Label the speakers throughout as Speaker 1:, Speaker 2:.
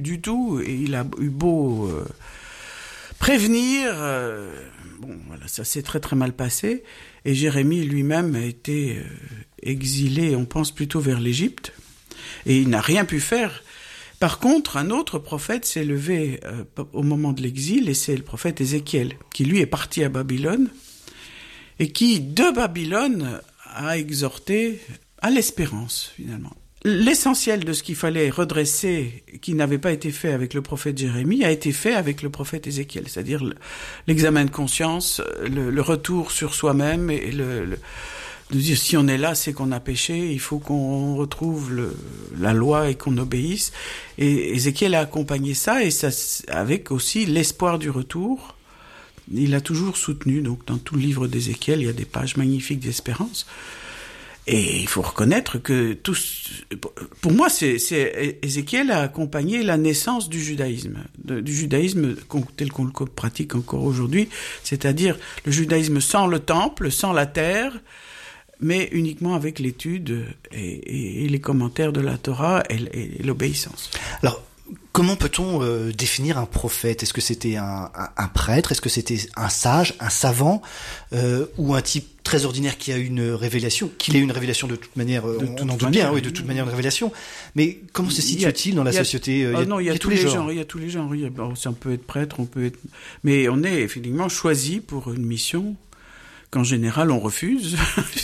Speaker 1: du tout, et il a eu beau prévenir, voilà, ça s'est très très mal passé, et Jérémie lui-même a été exilé, on pense plutôt vers l'Égypte, et il n'a rien pu faire. Par contre, un autre prophète s'est levé au moment de l'exil, et c'est le prophète Ézéchiel, qui lui est parti à Babylone, et qui, de Babylone, a exhorté à l'espérance, finalement. L'essentiel de ce qu'il fallait redresser, qui n'avait pas été fait avec le prophète Jérémie, a été fait avec le prophète Ézéchiel, c'est-à-dire l'examen de conscience, le retour sur soi-même, et de dire si on est là, c'est qu'on a péché, il faut qu'on retrouve la loi et qu'on obéisse. Et Ézéchiel a accompagné ça, et ça avec aussi l'espoir du retour. Il a toujours soutenu, donc dans tout le livre d'Ézéchiel, il y a des pages magnifiques d'espérance. Et il faut reconnaître que pour moi, Ézéchiel a accompagné la naissance du judaïsme tel qu'on le pratique encore aujourd'hui, c'est-à-dire le judaïsme sans le temple, sans la terre, mais uniquement avec l'étude et les commentaires de la Torah et l'obéissance.
Speaker 2: Alors, comment peut-on définir un prophète ? Est-ce que c'était un prêtre ? Est-ce que c'était un sage, un savant, ou un type très ordinaire qui a une révélation ? Qu'il ait une révélation de toute manière, on en doute bien, oui, de toute manière une révélation. Mais comment se situe-t-il dans la société ?
Speaker 1: Il y a tous les genres. Il y a tous les genres. Ça peut être prêtre, mais on est effectivement choisi pour une mission qu'en général on refuse.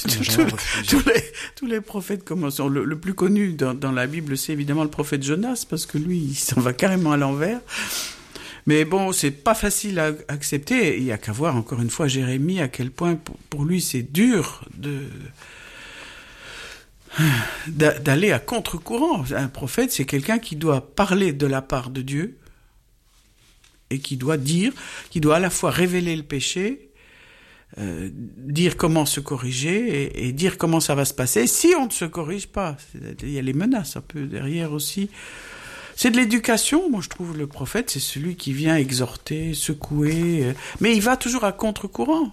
Speaker 1: Tous les prophètes commencent. Le plus connu dans la Bible, c'est évidemment le prophète Jonas, parce que lui, il s'en va carrément à l'envers. Mais bon, c'est pas facile à accepter. Il y a qu'à voir encore une fois Jérémie, à quel point pour lui c'est dur d'aller à contre-courant. Un prophète, c'est quelqu'un qui doit parler de la part de Dieu et qui doit à la fois révéler le péché, dire comment se corriger et dire comment ça va se passer si on ne se corrige pas. Il y a les menaces un peu derrière aussi. C'est de l'éducation, moi je trouve. Le prophète, c'est celui qui vient exhorter, secouer, mais il va toujours à contre-courant.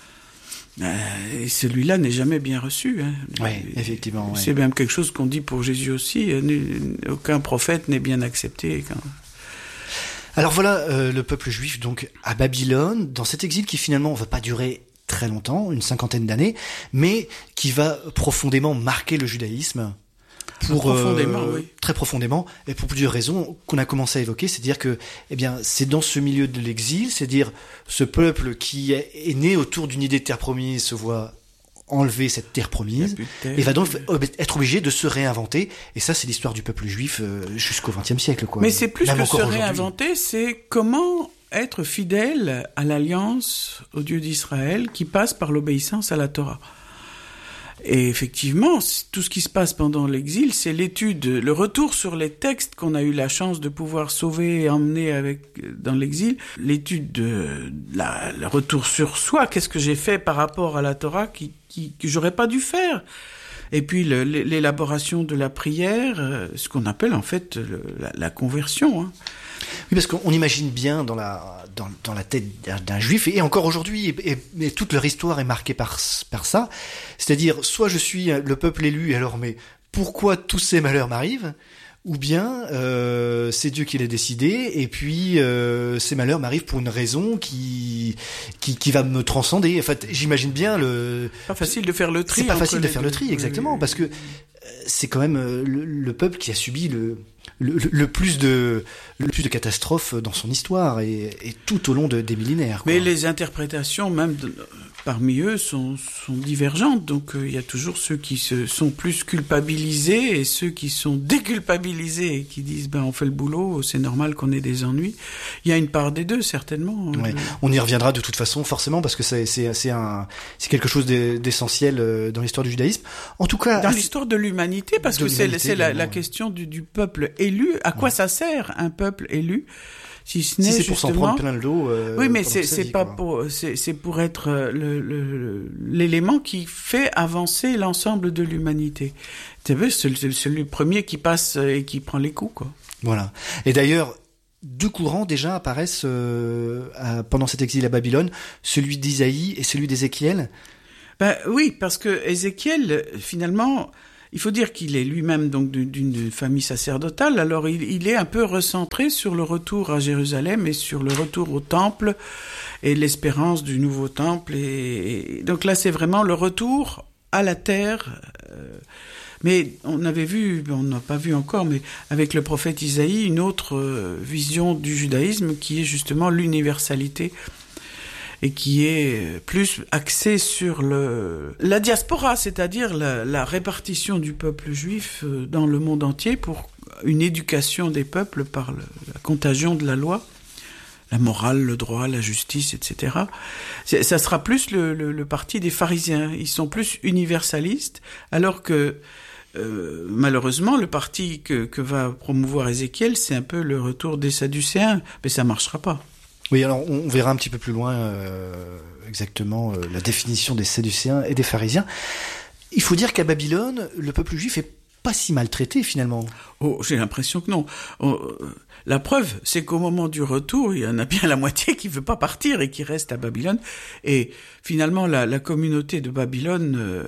Speaker 1: Et celui-là n'est jamais bien reçu.
Speaker 2: Oui, effectivement.
Speaker 1: C'est même quelque chose qu'on dit pour Jésus aussi. Aucun prophète n'est bien accepté.
Speaker 2: Alors voilà, le peuple juif donc à Babylone, dans cet exil qui finalement va pas durer très longtemps, une 50aine d'années, mais qui va profondément marquer le judaïsme.
Speaker 1: Oui.
Speaker 2: Très profondément, et pour plusieurs raisons qu'on a commencé à évoquer, c'est-à-dire que, c'est dans ce milieu de l'exil, c'est-à-dire ce peuple qui est né autour d'une idée de terre promise se voit enlever cette terre promise, et va donc être obligé de se réinventer, et ça c'est l'histoire du peuple juif jusqu'au XXe siècle, quoi.
Speaker 1: Mais c'est plus que se réinventer, c'est comment être fidèle à l'alliance au Dieu d'Israël qui passe par l'obéissance à la Torah. Et effectivement, tout ce qui se passe pendant l'exil, c'est l'étude, le retour sur les textes qu'on a eu la chance de pouvoir sauver et emmener dans l'exil, l'étude le retour sur soi, qu'est-ce que j'ai fait par rapport à la Torah que j'aurais pas dû faire. Et puis l'élaboration de la prière, ce qu'on appelle en fait la conversion.
Speaker 2: Oui, parce qu'on imagine bien dans la tête d'un juif, et encore aujourd'hui, et toute leur histoire est marquée par ça, c'est-à-dire soit je suis le peuple élu, alors mais pourquoi tous ces malheurs m'arrivent, ou bien c'est Dieu qui l'a décidé, et puis ces malheurs m'arrivent pour une raison qui va me transcender. En fait, j'imagine bien
Speaker 1: pas facile de faire le tri.
Speaker 2: C'est pas facile de faire le tri, exactement, parce que c'est quand même le peuple qui a subi le plus de catastrophes dans son histoire et tout au long des millénaires, quoi.
Speaker 1: Mais les interprétations même parmi eux sont divergentes, donc il y a toujours ceux qui sont plus culpabilisés et ceux qui sont déculpabilisés et qui disent on fait le boulot, c'est normal qu'on ait des ennuis. Il y a une part des deux certainement.
Speaker 2: Ouais. On y reviendra de toute façon forcément, parce que c'est quelque chose d'essentiel dans l'histoire du judaïsme. En tout cas
Speaker 1: dans l'histoire de l'humanité, parce que c'est la question du peuple élu. À quoi ça sert un peuple élu? Si ce n'est
Speaker 2: c'est pour s'en prendre plein le dos.
Speaker 1: Oui, mais c'est pour être l'élément qui fait avancer l'ensemble de l'humanité. C'est le premier qui passe et qui prend les coups, quoi.
Speaker 2: Voilà. Et d'ailleurs, deux courants déjà apparaissent pendant cet exil à Babylone, celui d'Isaïe et celui d'Ézéchiel.
Speaker 1: Oui, parce que Ézéchiel, finalement, il faut dire qu'il est lui-même donc d'une famille sacerdotale, alors il est un peu recentré sur le retour à Jérusalem et sur le retour au temple et l'espérance du nouveau temple. Et donc là, c'est vraiment le retour à la terre. Mais on avait vu, on n'a pas vu encore, mais avec le prophète Isaïe, une autre vision du judaïsme qui est justement l'universalité et qui est plus axée sur la diaspora, c'est-à-dire la répartition du peuple juif dans le monde entier pour une éducation des peuples par la contagion de la loi, la morale, le droit, la justice, etc. Ça sera plus le parti des pharisiens. Ils sont plus universalistes, alors que malheureusement, le parti que va promouvoir Ézéchiel, c'est un peu le retour des Sadducéens, mais ça marchera pas.
Speaker 2: Oui, alors on verra un petit peu plus loin exactement la définition des Sadducéens et des pharisiens. Il faut dire qu'à Babylone, le peuple juif est pas si maltraité finalement.
Speaker 1: Oh, j'ai l'impression que non. La preuve, c'est qu'au moment du retour, il y en a bien la moitié qui veut pas partir et qui reste à Babylone. Et finalement, la communauté de Babylone,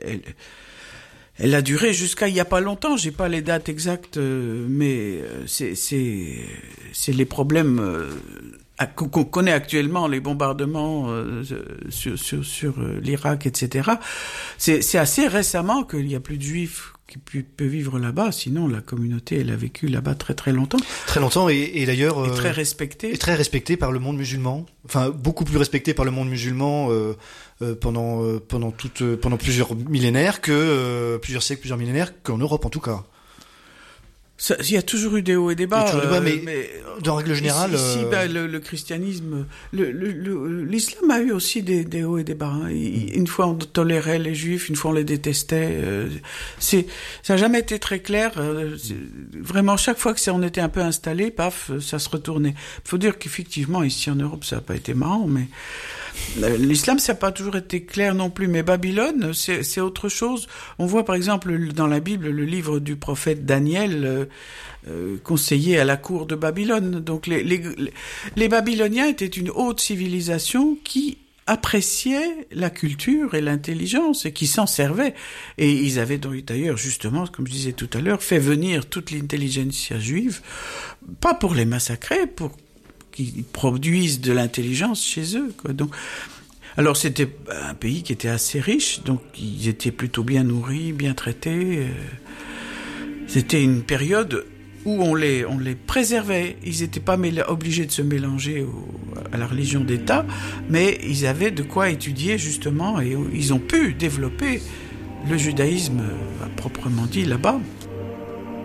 Speaker 1: elle a duré jusqu'à il y a pas longtemps. J'ai pas les dates exactes, mais c'est les problèmes qu'on connaît actuellement, les bombardements sur l'Irak, etc. C'est assez récemment qu'il y a plus de juifs qui peut vivre là-bas, sinon la communauté, elle a vécu là-bas très très longtemps.
Speaker 2: Très longtemps, et d'ailleurs...
Speaker 1: Et très respectée.
Speaker 2: Et très respectée par le monde musulman. Enfin, beaucoup plus respectée par le monde musulman pendant plusieurs millénaires plusieurs siècles, plusieurs millénaires, qu'en Europe en tout cas.
Speaker 1: Il y a toujours eu des hauts et des bas.
Speaker 2: Mais en règle générale...
Speaker 1: Ici, le christianisme... l'islam a eu aussi des hauts et des bas. Hein. Une fois, on tolérait les juifs, une fois, on les détestait. Ça n'a jamais été très clair. Vraiment, chaque fois que on était un peu installé, paf, ça se retournait. Il faut dire qu'effectivement, ici en Europe, ça n'a pas été marrant, mais... L'islam, ça n'a pas toujours été clair non plus, mais Babylone, c'est autre chose. On voit par exemple dans la Bible le livre du prophète Daniel, conseiller à la cour de Babylone. Donc les Babyloniens étaient une haute civilisation qui appréciait la culture et l'intelligence et qui s'en servait. Et ils avaient d'ailleurs, justement, comme je disais tout à l'heure, fait venir toute l'intelligentsia juive, pas pour les massacrer, pour qui produisent de l'intelligence chez eux, quoi. Donc, alors c'était un pays qui était assez riche, donc ils étaient plutôt bien nourris, bien traités. C'était une période où on les préservait. Ils n'étaient pas obligés de se mélanger à la religion d'État, mais ils avaient de quoi étudier justement, et ils ont pu développer le judaïsme proprement dit là-bas.